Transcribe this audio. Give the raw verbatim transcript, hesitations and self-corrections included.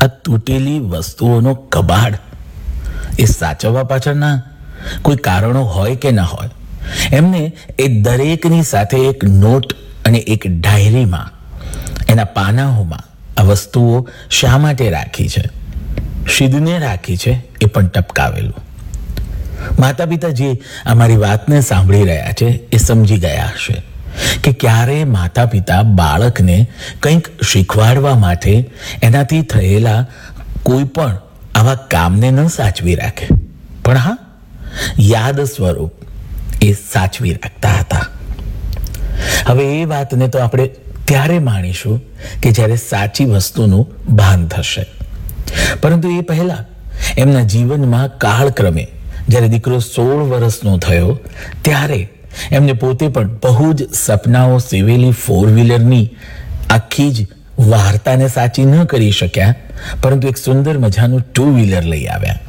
આ તૂટેલી વસ્તુઓનો કબાડ એ સાચવવા પાછળના કોઈ કારણો હોય કે ન હોય, એમને એ દરેકની સાથે એક નોટ અને એક ડાયરીમાં, એના પાનાઓમાં આ વસ્તુઓ શા માટે રાખી છે, શીદને રાખી છે એ પણ ટપકાવેલું. માતા પિતા જે અમારી વાતને સાંભળી રહ્યા છે એ સમજી ગયા હશે કે ક્યારે માતા પિતા બાળકને કંઈક શીખવાડવા માટે એનાથી થયેલા કોઈ પણ આવા કામને ન સાચવી રાખે, પણ હા, યાદ સ્વરૂપ એ સાચવી રાખતા હતા. હવે એ વાતને તો આપણે ત્યારે માણીશું કે જ્યારે સાચી વસ્તુનું ભાન થશે. પરંતુ એ પહેલા એમના જીવનમાં કાળક્રમે જ્યારે દીકરો સોળ વર્ષનો થયો ત્યારે એમને પોતે પણ બહુ જ સપનાઓ સેવેલી ફોર વ્હીલરની આખી જ વાર્તાને સાચી ન કરી શક્યા, પરંતુ એક સુંદર મજાનું ટુ વ્હીલર લઈ આવ્યા.